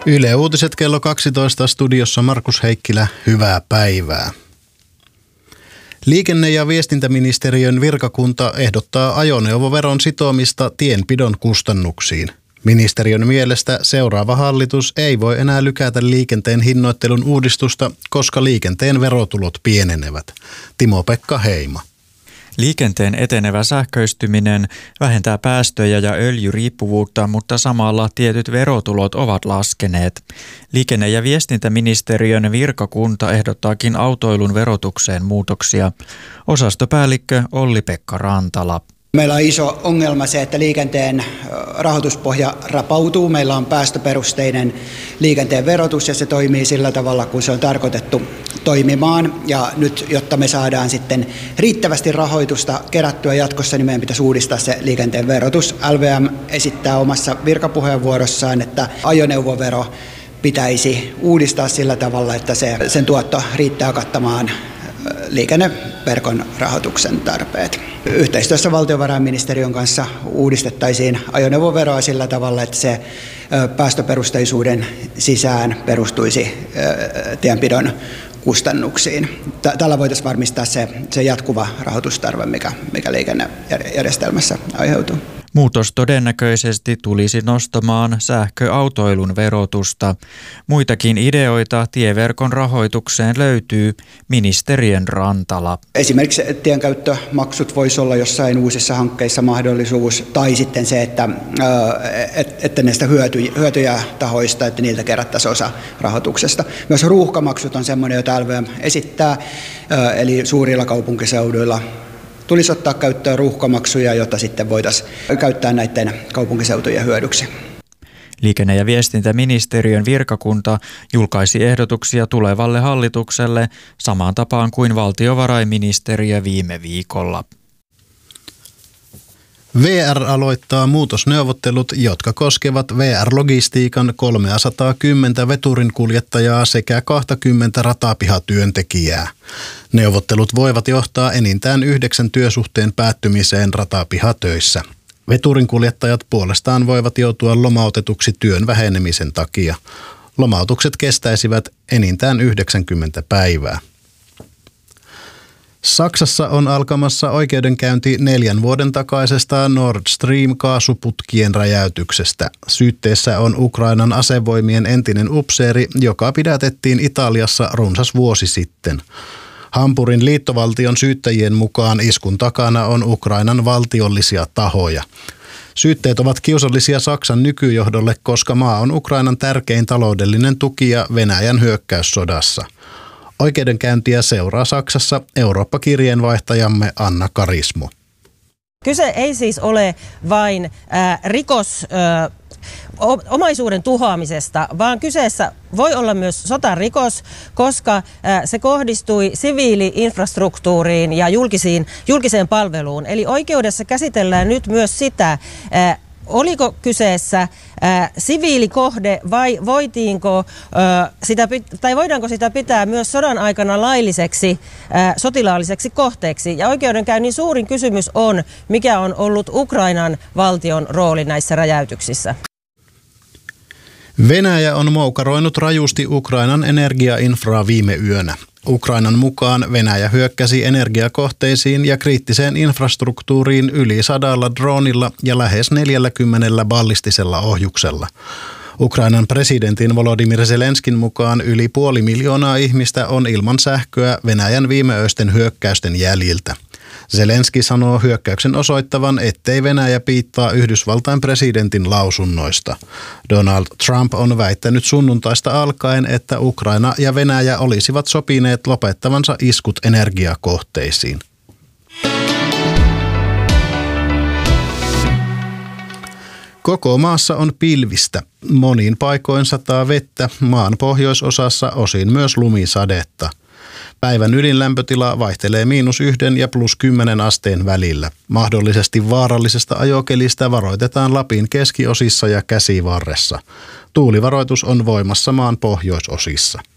Yle Uutiset kello 12 studiossa Markus Heikkilä, hyvää päivää. Liikenne- ja viestintäministeriön virkakunta ehdottaa ajoneuvoveron sitomista tienpidon kustannuksiin. Ministeriön mielestä seuraava hallitus ei voi enää lykätä liikenteen hinnoittelun uudistusta, koska liikenteen verotulot pienenevät. Timo-Pekka Heima. Liikenteen etenevä sähköistyminen vähentää päästöjä ja öljyriippuvuutta, mutta samalla tietyt verotulot ovat laskeneet. Liikenne- ja viestintäministeriön virkakunta ehdottaakin autoilun verotukseen muutoksia. Osastopäällikkö Olli-Pekka Rantala. Meillä on iso ongelma se, että liikenteen rahoituspohja rapautuu. Meillä on päästöperusteinen liikenteen verotus ja se toimii sillä tavalla, kun se on tarkoitettu toimimaan. Ja nyt, jotta me saadaan sitten riittävästi rahoitusta kerättyä jatkossa, niin meidän pitäisi uudistaa se liikenteen verotus. LVM esittää omassa virkapuheenvuorossaan, että ajoneuvovero pitäisi uudistaa sillä tavalla, että sen tuotto riittää kattamaan liikenneverkon rahoituksen tarpeet. Yhteistyössä valtiovarainministeriön kanssa uudistettaisiin ajoneuvoveroa sillä tavalla, että se päästöperusteisuuden sisään perustuisi tienpidon kustannuksiin. Tällä voitaisiin varmistaa se jatkuva rahoitustarve, mikä liikennejärjestelmässä aiheutuu. Muutos todennäköisesti tulisi nostamaan sähköautoilun verotusta. Muitakin ideoita tieverkon rahoitukseen löytyy ministeriön Rantala. Esimerkiksi tienkäyttömaksut voisi olla jossain uusissa hankkeissa mahdollisuus, tai sitten se, että näistä hyötyjä tahoista, että niiltä kerättäisiin osa rahoituksesta. Myös ruuhkamaksut on semmoinen, jota LVM esittää, eli suurilla kaupunkiseuduilla tulisi ottaa käyttöön ruuhkamaksuja, jotta sitten voitaisiin käyttää näiden kaupunkiseutujen hyödyksi. Liikenne- ja viestintäministeriön virkakunta julkaisi ehdotuksia tulevalle hallitukselle samaan tapaan kuin valtiovarainministeriö viime viikolla. VR aloittaa muutosneuvottelut, jotka koskevat VR-logistiikan 310 veturinkuljettajaa sekä 20 ratapihatyöntekijää. Neuvottelut voivat johtaa enintään 9 työsuhteen päättymiseen ratapihatöissä. Veturinkuljettajat puolestaan voivat joutua lomautetuksi työn vähenemisen takia. Lomautukset kestäisivät enintään 90 päivää. Saksassa on alkamassa oikeudenkäynti 4 vuoden takaisesta Nord Stream-kaasuputkien räjäytyksestä. Syytteessä on Ukrainan asevoimien entinen upseeri, joka pidätettiin Italiassa runsas vuosi sitten. Hampurin liittovaltion syyttäjien mukaan iskun takana on Ukrainan valtiollisia tahoja. Syytteet ovat kiusallisia Saksan nykyjohdolle, koska maa on Ukrainan tärkein taloudellinen tukija Venäjän hyökkäyssodassa. Oikeudenkäyntiä seuraa Saksassa Eurooppa-kirjeenvaihtajamme Anna Karismo. Kyse ei siis ole vain omaisuuden tuhoamisesta, vaan kyseessä voi olla myös sotarikos, koska se kohdistui siviili-infrastruktuuriin ja julkiseen palveluun. Eli oikeudessa käsitellään nyt myös sitä, oliko kyseessä siviilikohde vai voidaanko sitä pitää myös sodan aikana lailliseksi sotilaalliseksi kohteeksi. Ja oikeudenkäynnin suurin kysymys on, mikä on ollut Ukrainan valtion rooli näissä räjäytyksissä. Venäjä on moukaroinut rajusti Ukrainan energiainfraa viime yönä. Ukrainan mukaan Venäjä hyökkäsi energiakohteisiin ja kriittiseen infrastruktuuriin yli 100 droonilla ja lähes 40 ballistisella ohjuksella. Ukrainan presidentin Volodymyr Zelenskin mukaan yli 500,000 ihmistä on ilman sähköä Venäjän viimeöisten hyökkäysten jäljiltä. Zelenski sanoo hyökkäyksen osoittavan, ettei Venäjä piittaa Yhdysvaltain presidentin lausunnoista. Donald Trump on väittänyt sunnuntaista alkaen, että Ukraina ja Venäjä olisivat sopineet lopettavansa iskut energiakohteisiin. Koko maassa on pilvistä. Moniin paikoin sataa vettä, maan pohjoisosassa osin myös lumisadetta. Päivän ydinlämpötila vaihtelee -1 ja +10 asteen välillä. Mahdollisesti vaarallisesta ajokelistä varoitetaan Lapin keskiosissa ja Käsivarressa. Tuulivaroitus on voimassa maan pohjoisosissa.